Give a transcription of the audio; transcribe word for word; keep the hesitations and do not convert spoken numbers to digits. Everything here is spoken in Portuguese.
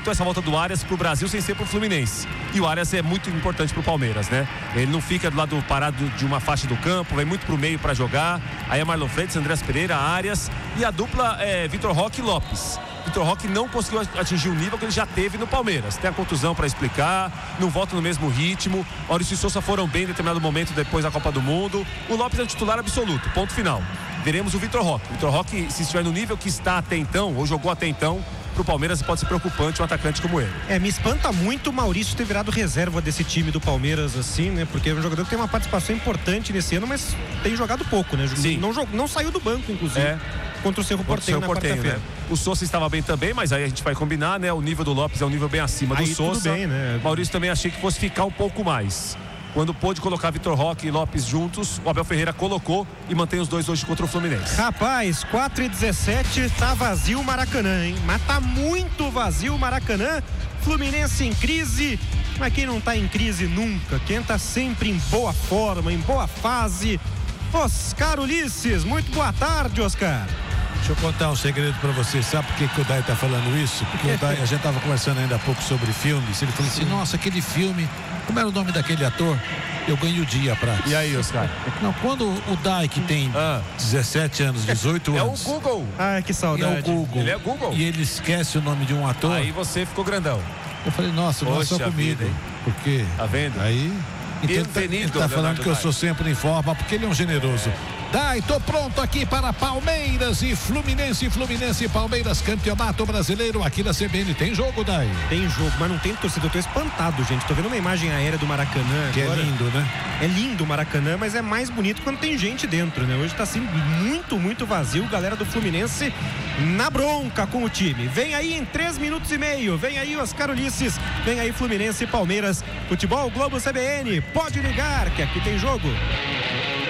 aproveitou essa volta do Arias pro Brasil sem ser pro Fluminense. E o Arias é muito importante pro Palmeiras, né? Ele não fica do lado parado de uma faixa do campo, vem muito pro meio para jogar. Aí é Marlon Freitas, Andrés Pereira, Arias e a dupla é Vitor Roque e Lopes. Vitor Roque não conseguiu atingir o nível que ele já teve no Palmeiras. Tem a contusão para explicar, não volta no mesmo ritmo. Maurício e Sousa foram bem em determinado momento depois da Copa do Mundo. O Lopes é o titular absoluto, ponto final. Veremos o Vitor Roque. O Vitor Roque, se estiver no nível que está até então, ou jogou até então, pro Palmeiras pode ser preocupante um atacante como ele. É, me espanta muito o Maurício ter virado reserva desse time do Palmeiras, assim, né? Porque é um jogador que tem uma participação importante nesse ano, mas tem jogado pouco, né? Sim. Não, não, não saiu do banco, inclusive. É. Contra o Cerro Porteño na quarta-feira. Né? O Sousa estava bem também, mas aí a gente vai combinar, né? O nível do Lopes é um nível bem acima do aí, Sousa. Tudo bem, né? Maurício também achei que fosse ficar um pouco mais. Quando pôde colocar Vitor Roque e Lopes juntos, o Abel Ferreira colocou e mantém os dois hoje contra o Fluminense. Rapaz, quatro e dezessete, tá vazio o Maracanã, hein? Mas tá muito vazio o Maracanã. Fluminense em crise, mas quem não tá em crise nunca, quem tá sempre em boa forma, em boa fase, Oscar Ulisses. Muito boa tarde, Oscar. Deixa eu contar um segredo pra você. Sabe por que, que o Dai tá falando isso? Porque o Dai, a gente tava conversando ainda há pouco sobre filmes. Ele falou assim, nossa, aquele filme, como era o nome daquele ator? Eu ganho o dia pra... E aí, Oscar? Não, quando o Dai, que tem ah. dezessete anos, dezoito é anos... É o Google. Ai, que saudade. É o Google. Ele é Google. E ele esquece o nome de um ator. Aí você ficou grandão. Eu falei, nossa, não é só comigo. Vida, porque... Tá vendo? Aí... Então, ele, ele tá falando que eu sou sempre em forma, porque ele é um generoso. É. Dai, tô pronto aqui para Palmeiras e Fluminense, Fluminense e Palmeiras, Campeonato Brasileiro aqui na C B N. Tem jogo, Dai? Tem jogo, mas não tem torcida. Eu tô espantado, gente. Tô vendo uma imagem aérea do Maracanã que agora. É lindo, né? É lindo o Maracanã, mas é mais bonito quando tem gente dentro, né? Hoje tá assim muito, muito vazio. Galera do Fluminense na bronca com o time. Vem aí em três minutos e meio. Vem aí Oscar Ulisses. Vem aí Fluminense e Palmeiras. Futebol Globo C B N. Pode ligar que aqui tem jogo.